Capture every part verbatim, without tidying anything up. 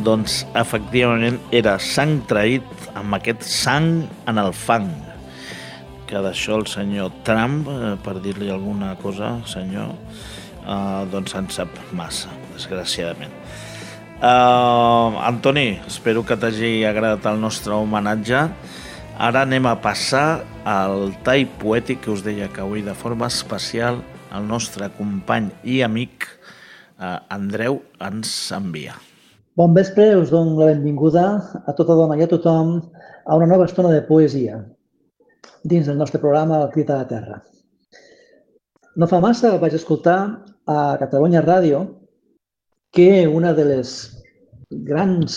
doncs efectivament era sang traït amb aquest sang en el fang. Que d'això el senyor Trump, eh, per dir-li alguna cosa, senyor, eh, doncs en sap massa, desgraciadament. Uh, Antoni, espero que t'hagi agradat el nostre homenatge. Ara anem a passar al tall poètic que us deia que avui de forma especial el nostre company i amic uh, Andreu ens envia. Bon vespre, us dono la benvinguda a tota dona i a tothom a una nova estona de poesia dins del nostre programa El Crit a la Terra. No fa massa vaig escoltar a Catalunya Ràdio que una de les grans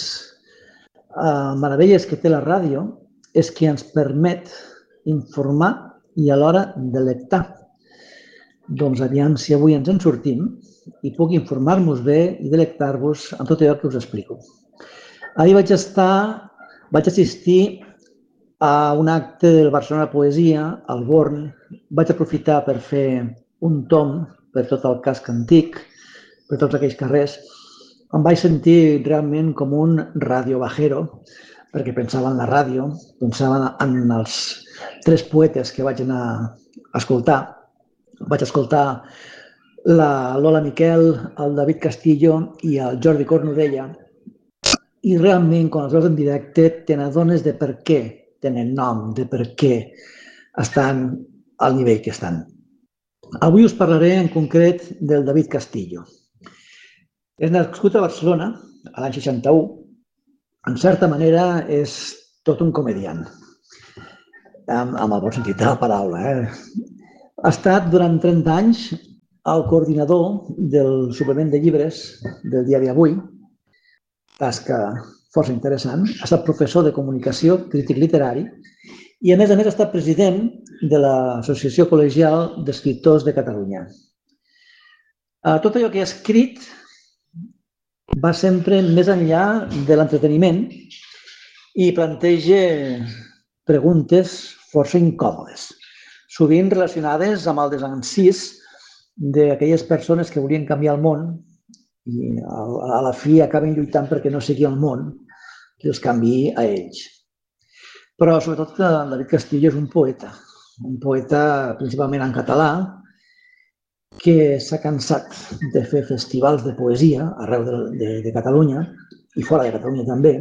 uh, meravelles que té la ràdio és que ens permet informar i alhora delectar. Doncs aviam si avui ens en sortim i puc informar-vos bé i delectar-vos amb tot allò que us explico. Ahir vaig estar, vaig assistir a un acte del Barcelona Poesia, al Born. Vaig aprofitar per fer un tom per tot el casc antic, per tots aquells carrers. Em vaig sentir realment com un radiobajero, perquè pensava en la ràdio, pensava en els tres poetes que vaig anar a escoltar. Vaig escoltar la Lola Miquel, el David Castillo i el Jordi Cornudella. I realment, quan els veus en directe, te n'adones de per què tenen nom, de per què estan al nivell que estan. Avui us parlaré en concret del David Castillo. És nascut a Barcelona, a l'any seixanta-u. En certa manera és tot un comediant, amb el bon sentit de la paraula. Eh? Ha estat durant trenta anys el coordinador del suplement de llibres del diari Avui, tasca força interessant. Ha estat professor de comunicació, crític literari, i a més a més ha estat president de l'Associació Col·legial d'Escriptors de Catalunya. Tot allò que ha escrit va sempre més enllà de l'entreteniment i planteja preguntes força incòmodes, sovint relacionades amb el desencís d'aquelles persones que volien canviar el món i a la fi acaben lluitant perquè no sigui el món que els canviï a ells. Però sobretot que David Castillo és un poeta, un poeta principalment en català, que s'ha cansat de fer festivals de poesia arreu de, de, de Catalunya i fora de Catalunya també,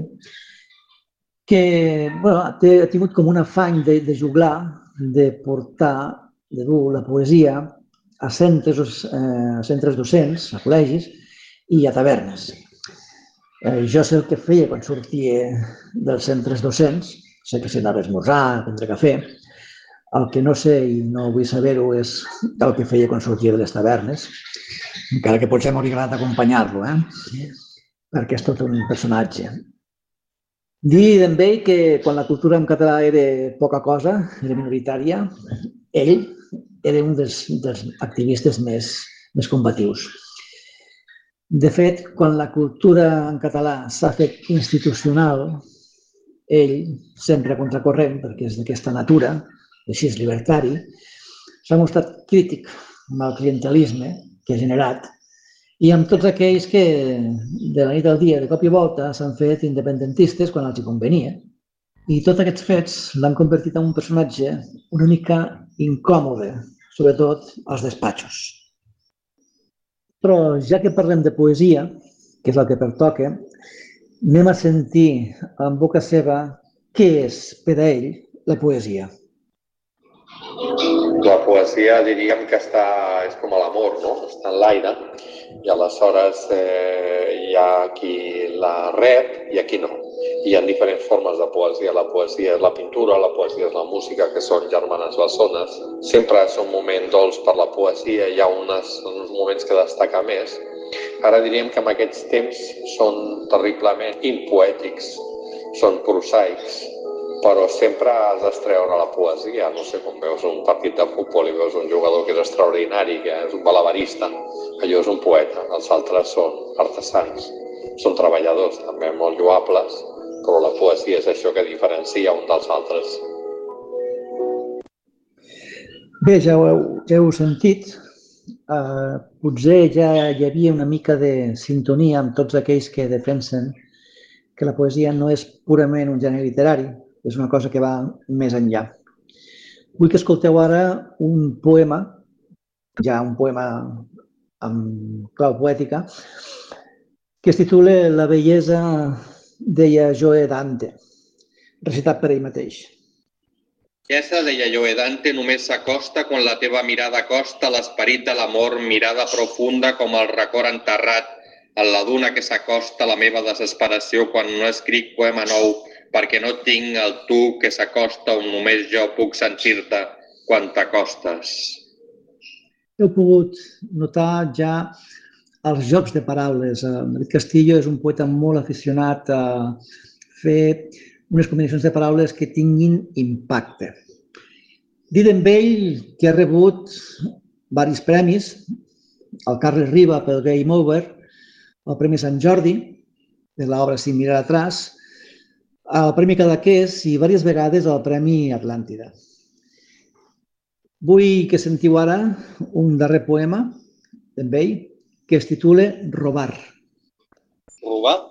que bueno, té, ha tingut com un afany de, de juglar, de portar, de dur la poesia a centres, eh, a centres docents, a col·legis i a tavernes. Eh, jo sé el que feia quan sortia dels centres docents, sé que s'anava a esmorzar, a prendre cafè. El que no sé i no vull saber-ho és el que feia quan sortia de les tavernes, encara que potser m'hauria agradat acompanyar-lo, eh? Perquè és tot un personatge. Dir d'ell que quan la cultura en català era poca cosa, era minoritària, ell era un dels, dels activistes més, més combatius. De fet, quan la cultura en català s'ha fet institucional, ell, sempre a contracorrent, perquè és d'aquesta natura, així és libertari, s'ha mostrat crític amb el clientelisme que ha generat i amb tots aquells que de la nit al dia, de cop i volta, s'han fet independentistes quan els hi convenia. I tots aquests fets l'han convertit en un personatge una mica incòmode, sobretot als despatxos. Però ja que parlem de poesia, que és el que pertoca, anem a sentir en boca seva què és per a ell la poesia. La poesia diríem que està, és com l'amor, no? Està en l'aire i aleshores eh, hi ha qui la rep i a qui no. Hi ha diferents formes de poesia. La poesia és la pintura, la poesia és la música, que són germanes bessones. Sempre és un moment dolç per la poesia, hi ha unes, uns moments que destaca més. Ara diríem que en aquests temps són terriblement impoètics, són prosaics, però sempre has d'extreure la poesia. No sé, quan veus un partit de futbol i veus un jugador que és extraordinari, que és un balabarista, allò és un poeta. Els altres són artesans, són treballadors també molt lloables, però la poesia és això que diferencia un dels altres. Bé, ja ho heu, ja heu sentit. Uh, potser ja hi havia una mica de sintonia amb tots aquells que defensen que la poesia no és purament un gènere literari, és una cosa que va més enllà. Vull que escolteu ara un poema, ja un poema amb clau poètica, que es titula La bellesa, deia Joe Dante, recitat per ell mateix. Bellesa, deia Joe Dante, només s'acosta quan la teva mirada acosta l'esperit de l'amor, mirada profunda com el record enterrat en la duna que s'acosta la meva desesperació quan no escric poema nou perquè no tinc el tu que s'acosta on només jo puc sentir-te quan t'acostes. Heu pogut notar ja els jocs de paraules. David Castillo és un poeta molt aficionat a fer unes combinacions de paraules que tinguin impacte. Dit amb ell que ha rebut diversos premis, el Carles Riba pel Game Over, el Premi Sant Jordi, de l'obra Sin mirar atrás, el Premi Cadaqués i diverses vegades el Premi Atlàntida. Vull que sentiu ara un darrer poema d'en ell que es titula Robar. Robar?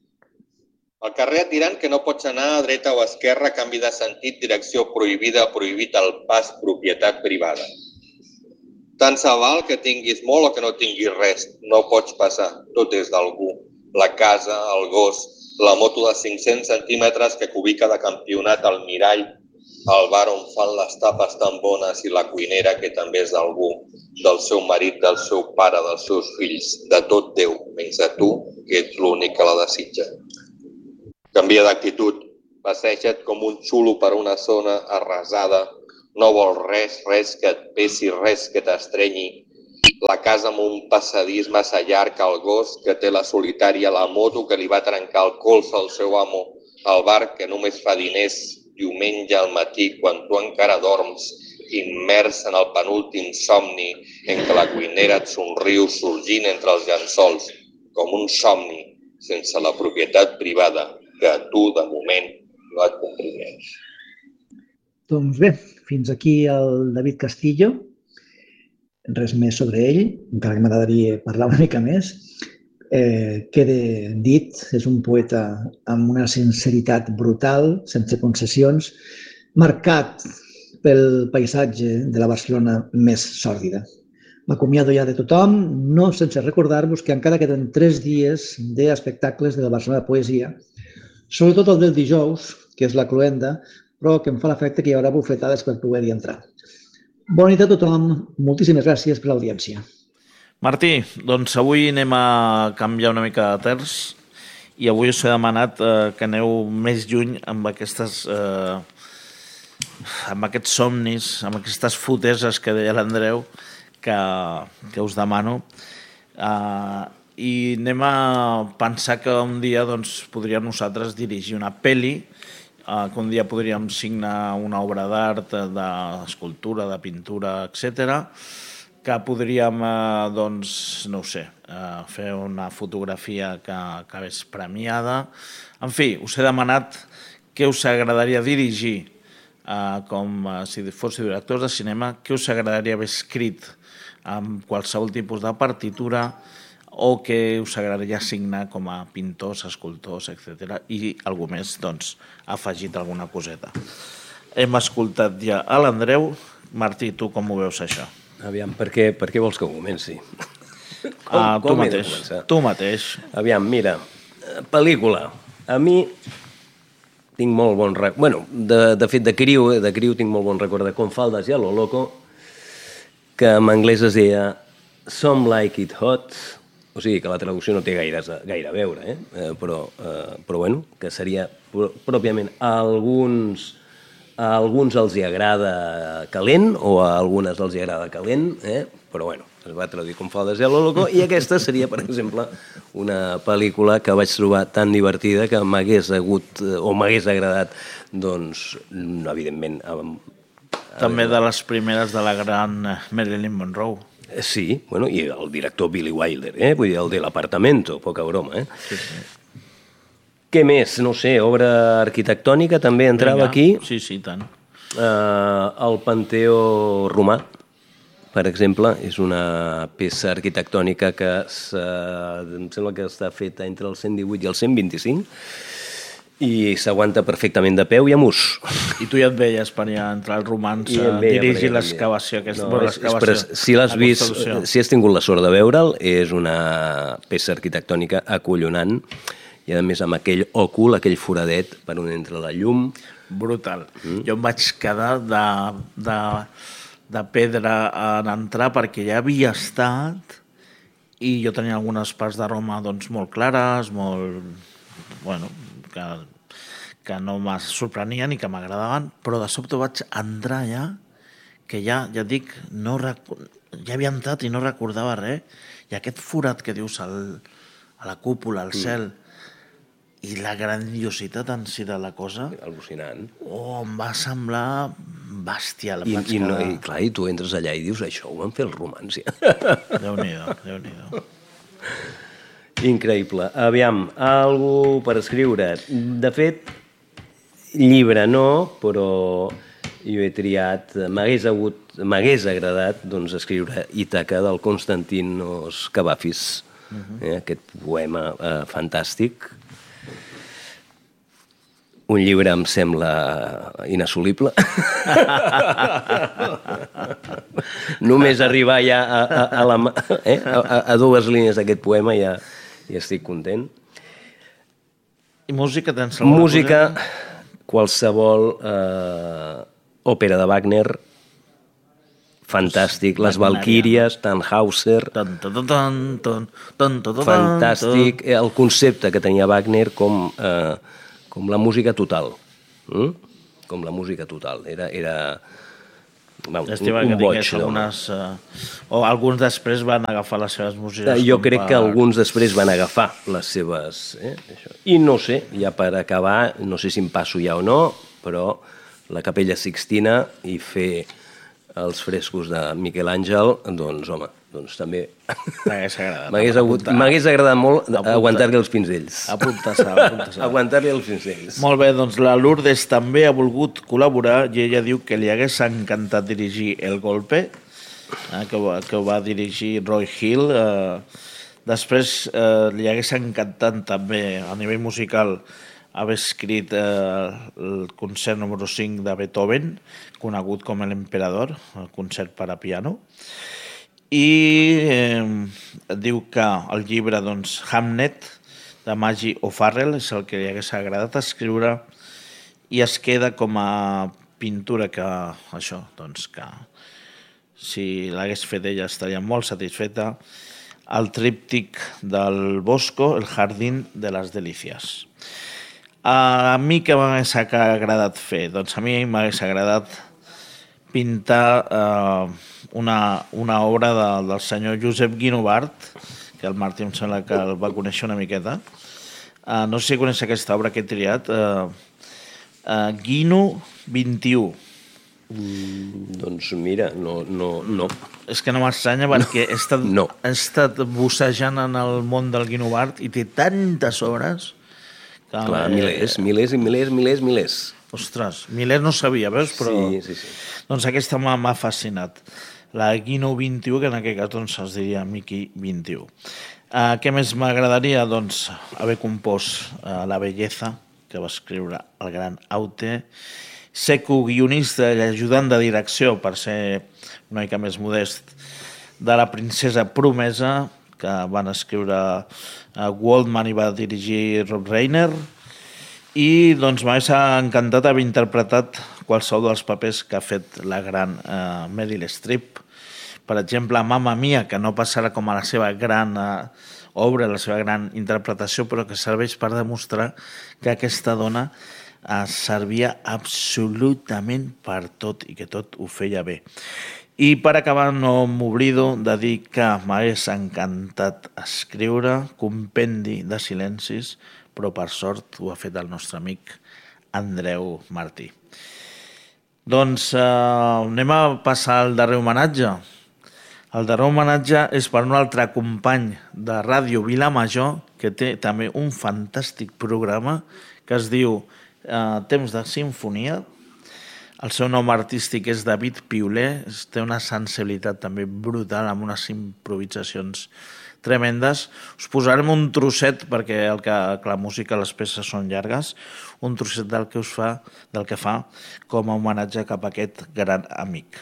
Al carrer et diran que no pots anar a dreta o a esquerra, canvi de sentit, direcció prohibida, prohibit el pas, propietat privada. Tant se val que tinguis molt o que no tinguis res, no pots passar, tot és d'algú. La casa, el gos, la moto de cinc-cents centímetres que cubica de campionat al mirall, el bar on fan les tapes tan bones i la cuinera que també és d'algú, del seu marit, del seu pare, dels seus fills, de tot Déu, menys de tu, que ets l'únic que la desitja. Canvia d'actitud, passeja't com un xulo per una zona arrasada, no vols res, res que et pesi, res que t'estrenyi. La casa amb un passadís massa llarg, el gos que té la solitària, la moto que li va trencar el colze al seu amo, el bar que només fa diners diumenge al matí quan tu encara dorms, immers en el penúltim somni en què la cuinera et somriu sorgint entre els llençols, com un somni sense la propietat privada que tu, de moment, no et comprimeix. Doncs bé, fins aquí el David Castillo. Res més sobre ell, encara que m'agradaria parlar una mica més. Eh, queda dit, és un poeta amb una sinceritat brutal, sense concessions, marcat pel paisatge de la Barcelona més sòrdida. M'acomiado ja de tothom, no sense recordar-vos que encara queden tres dies d'espectacles de la Barcelona de Poesia, sobretot el del dijous, que és la cloenda, però que em fa l'efecte que hi haurà bufetades per poder-hi entrar. Bona nit a tothom, moltíssimes gràcies per l'audiència. Martí, doncs avui anem a canviar una mica de terç i avui us he demanat eh, que aneu més lluny amb aquestes eh, amb aquests somnis, amb aquestes foteses que deia l'Andreu que, que us demano eh, i anem a pensar que un dia doncs, podríem nosaltres dirigir una pel·li, eh, que un dia podríem signar una obra d'art, d'escultura, de pintura, etcètera, que podríem, eh, doncs, no ho sé, eh, fer una fotografia que acabés premiada. En fi, us he demanat què us agradaria dirigir, eh, com eh, si fóssiu directors de cinema, què us agradaria haver escrit amb qualsevol tipus de partitura o què us agradaria signar com a pintors, escultors, etcètera. I algú més, doncs, ha afegit alguna coseta. Hem escoltat ja a l'Andreu. Martí, tu com ho veus, això? Aviam, per què, per què vols que comenci? Com, ah, tu com mateix, tu mateix. Aviam, mira, pel·lícula. A mi tinc molt bon record. Bueno, de, de fet, de criu, de criu tinc molt bon record de Com faldes i a lo loco, que en anglès es deia Some Like It Hot, o sigui que la traducció no té gaire, gaire a veure, eh? Eh, però, eh, però bueno, que seria pròpiament a alguns... A alguns els hi agrada calent o a algunes els hi agrada calent, eh? Però bueno, es va traduir Com faldes i a lo loco, i aquesta seria, per exemple, una pel·lícula que vaig trobar tan divertida que m'hagués hagut o m'hagués agradat, doncs, evidentment... També de les primeres de la gran Marilyn Monroe. Sí, bueno, i el director Billy Wilder, eh? Vull dir, el de l'Apartamento, poca broma, eh? Sí, sí. Què més? No sé, obra arquitectònica també entrava Vinga. aquí. Sí, sí, tant. Uh, el Panteó Romà, per exemple, és una peça arquitectònica que em sembla que està feta entre el cent divuit i el cent vint-i-cinc i s'aguanta perfectament de peu i a mus. I tu ja et veies per allà entre els romans a dirigir l'excavació aquesta. No, és, és per, si l'has vist, si has tingut la sort de veure'l, és una peça arquitectònica acollonant i a més amb aquell òcul, aquell foradet per on entra la llum. Brutal. Mm. Jo em vaig quedar de, de, de pedra en entrar perquè ja havia estat i jo tenia algunes parts de Roma doncs, molt clares, molt... bueno, que, que no me sorprenien i que m'agradaven, però de sobte vaig entrar ja, que ja, ja dic, no rec... ja havia entrat i no recordava res, i aquest forat que dius al, a la cúpula, al cel, mm. i la grandiositat en si de la cosa... Al·lucinant. Oh, em va semblar bestial. I, i, no, i clar, i tu entres allà i dius, això ho van fer els romans, ja. Déu-n'hi-do, Déu-n'hi-do. Increïble. Aviam, algú per escriure. De fet, llibre no, però jo he triat... M'hagués hagut, m'hagués agradat doncs, escriure Ítaca del Konstantinos Kavafis, uh-huh. eh, aquest poema eh, fantàstic. Un llibre em sembla inassolible. Només arribar ja a, a, a, la, eh? a, a dues línies d'aquest poema ja, ja estic content. I música tens alguna música, cosa? Qualsevol eh, òpera de Wagner, fantàstic. Les Valquíries, Tannhäuser, fantàstic. El concepte que tenia Wagner com... Eh, com la música total. Mm? Com la música total. Era, era bueno, un, un boig. Algunes, uh, o alguns després van agafar les seves músiques. Jo crec per... que alguns després van agafar les seves... Eh, això. I no sé, ja per acabar, no sé si em passo ja o no, però la Capella Sixtina i fer els frescos de Miquel Àngel, doncs, home, doncs també... M'hagués agradat. M'hagués agradat molt aguantar-li els pinzells. Apunta-se, apunta-se. Aguantar-li els pinzells. Molt bé, doncs la Lourdes també ha volgut col·laborar i ella diu que li hagués encantat dirigir El Golpe, eh, que, que ho va dirigir Roy Hill. Eh, després eh, li hagués encantat també, a nivell musical, haver escrit eh, el concert número cinc de Beethoven, conegut com l'Emperador, el concert per a piano. I eh, diu que el llibre doncs, Hamnet, de Maggie O'Farrell, és el que li hagués agradat escriure i es queda com a pintura que, això, doncs, que si l'hagués fet ella estaria molt satisfeta, el tríptic del Bosco, El jardín de las delicias. A mi què m'hagués agradat fer? Doncs a mi m'hagués agradat pintar eh, una, una obra de, del senyor Josep Guinovart, que el Martí em sembla que el va conèixer una miqueta. Eh, no sé si coneix aquesta obra que he triat. Eh, eh, Guino vint-i-u. Mm, doncs mira, no, no, no. És que no m'estranya perquè no, he, estat, no. he estat bussejant en el món del Guinovart i té tantes obres... Que, Clar, eh, milers, milers i milers, milers, milers. Ostres, milers no sabia, veus? Però, sí, sí, sí. Doncs aquesta m'ha fascinat. La Guino vint-i-u, que en aquest cas doncs, es diria Mickey vint-i-u. Uh, què més m'agradaria? Doncs haver compost uh, La belleza, que va escriure el gran Aute, ser co-guionista i ajudant de direcció, per ser una mica més modest, de La princesa promesa, que van escriure uh, Waldman i va dirigir Rob Reiner, i doncs m'hagués encantat haver interpretat qualsevol dels papers que ha fet la gran uh, Meryl Streep. Per exemple, Mamma Mia, que no passarà com a la seva gran uh, obra, la seva gran interpretació, però que serveix per demostrar que aquesta dona uh, servia absolutament per tot i que tot ho feia bé. I per acabar no m'oblido de dir que m'hagués encantat escriure Compendi de silencis, però per sort ho ha fet el nostre amic Andreu Martí. Doncs eh, anem a passar al darrer homenatge. El darrer homenatge és per un altre company de Ràdio Vilamajor, que té també un fantàstic programa que es diu eh, Temps de Simfonia, El seu nom artístic és David Piulé, té una sensibilitat també brutal, amb unes improvisacions tremendes. Us posarem un trosset, perquè el que, que la música, les peces són llargues, un trosset del que us fa, del que fa com a homenatge cap a aquest gran amic.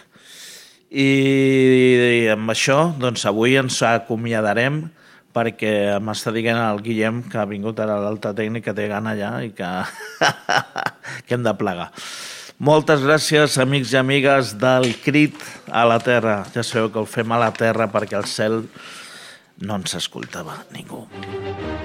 I amb això, doncs avui ens acomiadarem, perquè m'està dient el Guillem que ha vingut ara l'alta tècnica, que té gana ja i que, que hem de plegar. Moltes gràcies, amics i amigues del Crit a la Terra. Ja sabeu que el fem a la Terra perquè al cel no ens escoltava ningú.